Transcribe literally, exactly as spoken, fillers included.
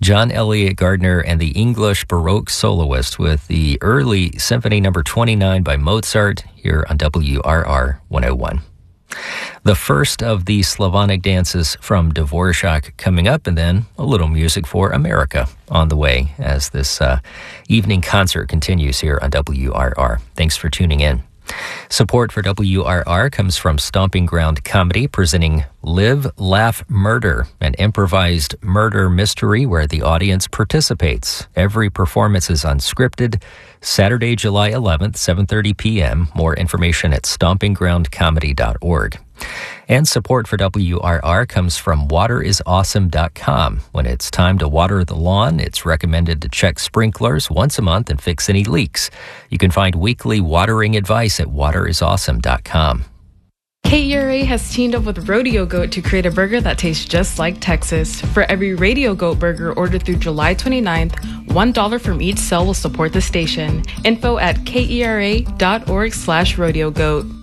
John Elliott Gardner and the English Baroque Soloist with the early Symphony Number twenty-nine by Mozart here on W R R one oh one. The first of the Slavonic dances from Dvorak coming up, and then a little music for America on the way as this uh, evening concert continues here on W R R. Thanks for tuning in. Support for W R R comes from Stomping Ground Comedy, presenting Live, Laugh, Murder, an improvised murder mystery where the audience participates. Every performance is unscripted. Saturday, July eleventh, seven thirty p.m. More information at stomping ground comedy dot org. And support for W R R comes from water is awesome dot com. When it's time to water the lawn, it's recommended to check sprinklers once a month and fix any leaks. You can find weekly watering advice at water is awesome dot com. K E R A has teamed up with Rodeo Goat to create a burger that tastes just like Texas. For every Radio Goat burger ordered through July twenty-ninth, one dollar from each sale will support the station. Info at K E R A dot org slash rodeo goat.